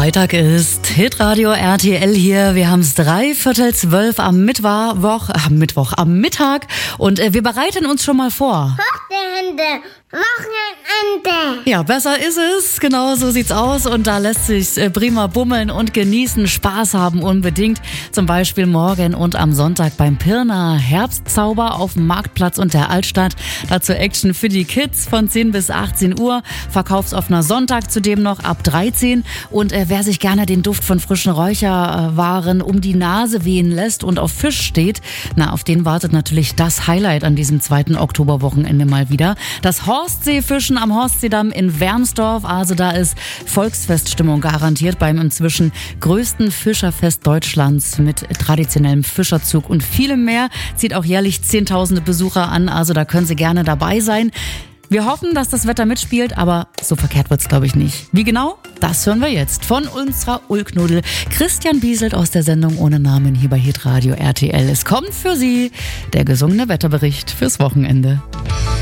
Freitag ist Hitradio RTL hier. Wir haben es 11:45 am Mittag und wir bereiten uns schon mal vor. Wochenende. Ja, besser ist es. Genau so sieht's aus und da lässt sich's prima bummeln und genießen, Spaß haben unbedingt. Zum Beispiel morgen und am Sonntag beim Pirna Herbstzauber auf dem Marktplatz und der Altstadt. Dazu Action für die Kids von 10 bis 18 Uhr. Verkaufsoffener Sonntag zudem noch ab 13. Und wer sich gerne den Duft von frischen Räucherwaren um die Nase wehen lässt und auf Fisch steht, auf den wartet natürlich das Highlight an diesem 2. Oktoberwochenende mal wieder. Das Horstseefischen am Horstseedamm in Wermsdorf. Also da ist Volksfeststimmung garantiert beim inzwischen größten Fischerfest Deutschlands mit traditionellem Fischerzug und vielem mehr. Zieht auch jährlich Zehntausende Besucher an. Also da können Sie gerne dabei sein. Wir hoffen, dass das Wetter mitspielt, aber so verkehrt wird's, glaube ich, nicht. Wie genau? Das hören wir jetzt von unserer Ulknudel Christian Bieselt aus der Sendung Ohne Namen hier bei Hitradio RTL. Es kommt für Sie der gesungene Wetterbericht fürs Wochenende.